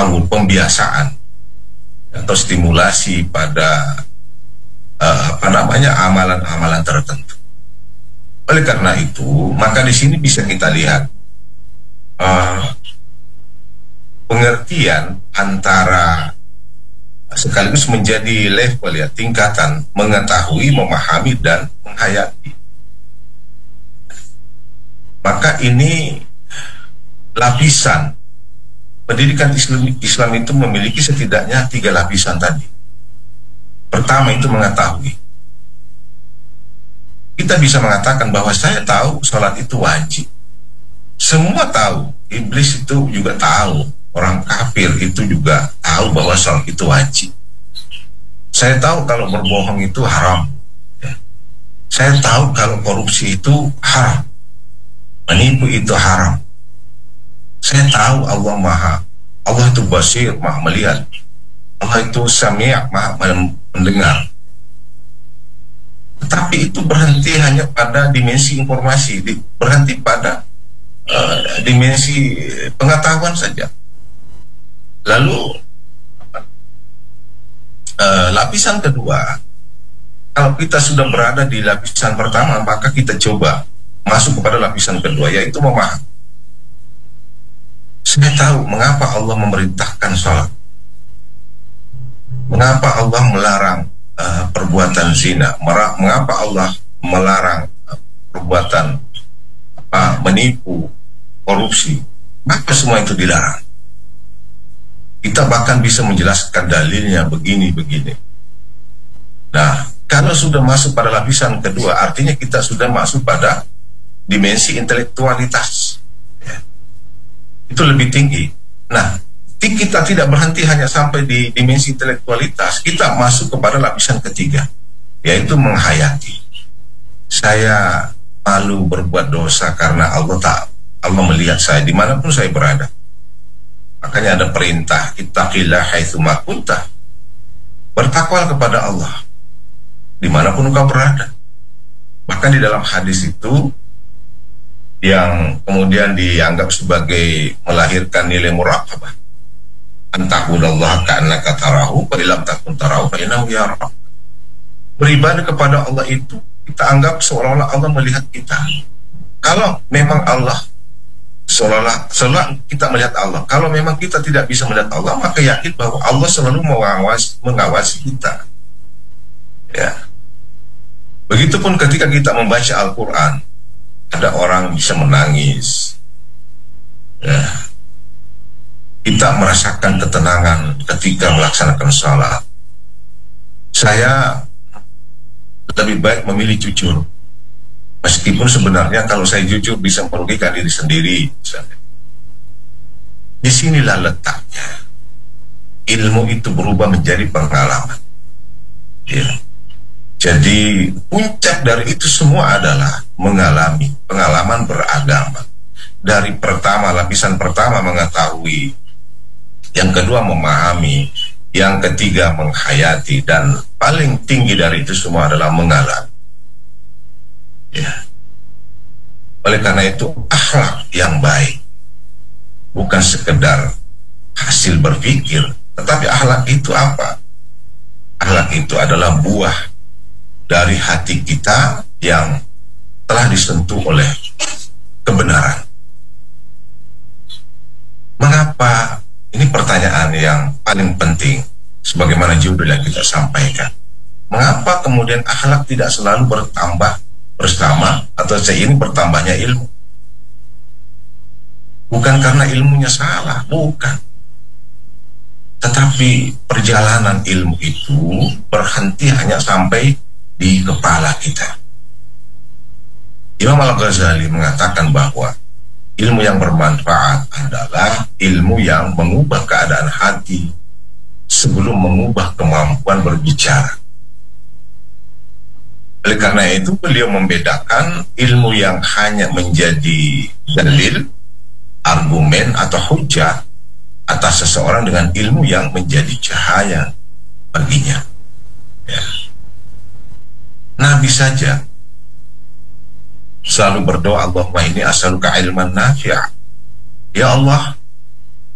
ta'awud, pembiasaan atau stimulasi pada amalan-amalan tertentu. Oleh karena itu, maka di sini bisa kita lihat pengertian antara sekaligus menjadi level, ya, tingkatan mengetahui, memahami, dan menghayati. Maka ini lapisan pendidikan Islam itu memiliki setidaknya 3 lapisan tadi. Pertama itu mengetahui. Kita bisa mengatakan bahwa saya tahu sholat itu wajib. Semua tahu, iblis itu juga tahu, orang kafir itu juga tahu bahwa sholat itu wajib. Saya tahu kalau berbohong itu haram, ya. Saya tahu kalau korupsi itu haram, menipu itu haram. Saya tahu Allah itu basir, maha melihat. Allah itu sami', maha mendengar. Tetapi itu berhenti hanya pada dimensi informasi, berhenti pada dimensi pengetahuan saja. Lalu lapisan kedua, kalau kita sudah berada di lapisan pertama, maka kita coba masuk kepada lapisan kedua, yaitu memahami. Saya tahu mengapa Allah memerintahkan sholat, mengapa Allah melarang perbuatan zina, mengapa Allah melarang perbuatan menipu, korupsi. Maka semua itu dilarang. Kita bahkan bisa menjelaskan dalilnya begini. Nah, kalau sudah masuk pada lapisan kedua, artinya kita sudah masuk pada dimensi intelektualitas, ya. Itu lebih tinggi. Nah, kita tidak berhenti hanya sampai di dimensi intelektualitas, kita masuk kepada lapisan ketiga, yaitu menghayati. Saya malu berbuat dosa karena Allah melihat saya dimanapun saya berada. Makanya ada perintah, ittaqillah haitsuma kunta. Bertakwa kepada Allah dimanapun engkau berada. Bahkan di dalam hadis itu yang kemudian dianggap sebagai melahirkan nilai muraqabah, anta'budallaha ka'annaka tarahu fa illam takun tarahu fa innahu yarak. Beribadah kepada Allah itu kita anggap seolah-olah Allah melihat kita. Kalau memang Allah seolah kita melihat Allah. Kalau memang kita tidak bisa melihat Allah, maka yakin bahwa Allah selalu mengawasi kita. Ya. Begitupun ketika kita membaca Al-Quran, ada orang bisa menangis. Ya. Kita merasakan ketenangan ketika melaksanakan salat. Saya lebih baik memilih jujur, meskipun sebenarnya kalau saya jujur bisa merugikan diri sendiri. Misalnya. Disinilah letaknya. Ilmu itu berubah menjadi pengalaman. Ya. Jadi puncak dari itu semua adalah mengalami pengalaman beragama. Dari lapisan pertama mengetahui, yang kedua memahami, yang ketiga menghayati, dan paling tinggi dari itu semua adalah mengalami. Ya. Oleh karena itu akhlak yang baik bukan sekedar hasil berpikir, tetapi akhlak itu apa? Akhlak itu adalah buah dari hati kita yang telah disentuh oleh kebenaran. Mengapa? Ini pertanyaan yang paling penting, sebagaimana judul yang kita sampaikan. Mengapa kemudian akhlak tidak selalu bertambah bersama atau seiring bertambahnya ilmu? Bukan karena ilmunya salah, bukan. Tetapi perjalanan ilmu itu berhenti hanya sampai di kepala kita. Imam Al-Ghazali mengatakan bahwa ilmu yang bermanfaat adalah ilmu yang mengubah keadaan hati sebelum mengubah kemampuan berbicara. Oleh karena itu beliau membedakan ilmu yang hanya menjadi dalil, argumen atau hujah atas seseorang dengan ilmu yang menjadi cahaya baginya. Ya. Nabi saja selalu berdoa, Allahumma inni as'aluka ilman nafi'. Ya Allah,